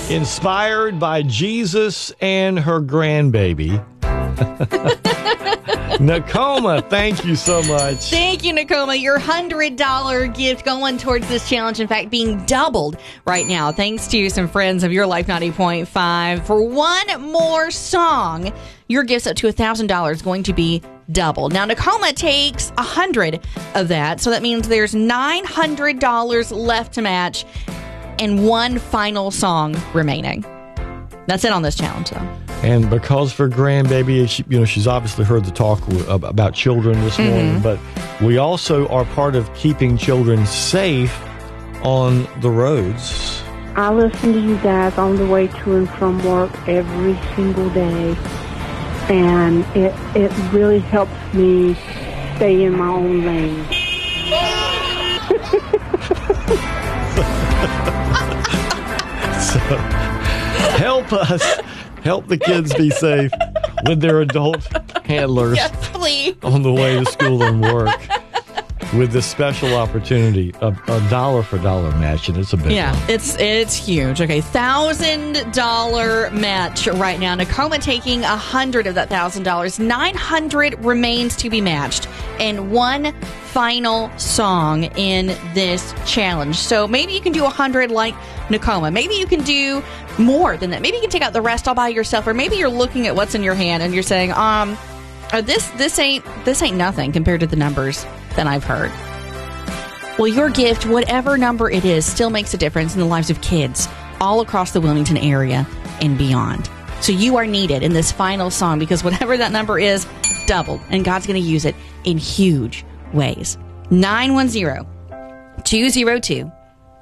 Inspired by Jesus and her grandbaby. Nakoma, thank you so much. Thank you, Nakoma. Your $100 gift going towards this challenge, in fact, being doubled right now, thanks to some friends of Your Life 90.5. For one more song, your gift's up to $1,000 going to be doubled. Now, Nakoma takes 100 of that, so that means there's $900 left to match and one final song remaining. That's it on this challenge, though. And because for grandbaby, she's obviously heard the talk about children this morning, but we also are part of keeping children safe on the roads. I listen to you guys on the way to and from work every single day, and it really helps me stay in my own lane. So, help us. Help the kids be safe with their adult handlers. Yes, please. On the way to school and work with this special opportunity of a dollar for dollar match, and it's a big one. It's huge. Okay, $1,000 match right now. Nakoma taking 100 of that $1,000. 900 remains to be matched, and one final song in this challenge. So maybe you can do 100 like Nakoma. Maybe you can do more than that. Maybe you can take out the rest all by yourself, or maybe you're looking at what's in your hand and you're saying, this ain't nothing compared to the numbers that I've heard. Well, your gift, whatever number it is, still makes a difference in the lives of kids all across the Wilmington area and beyond. So you are needed in this final song, because whatever that number is, doubled, and God's going to use it in huge ways. 910-202-0946.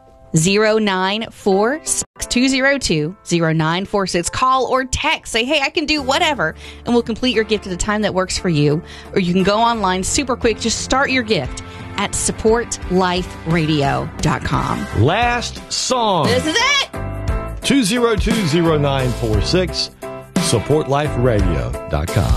202-0946. Call or text. Say, hey, I can do whatever, and we'll complete your gift at a time that works for you. Or you can go online super quick. Just start your gift at supportliferadio.com. Last song. This is it. 202-0946. supportliferadio.com.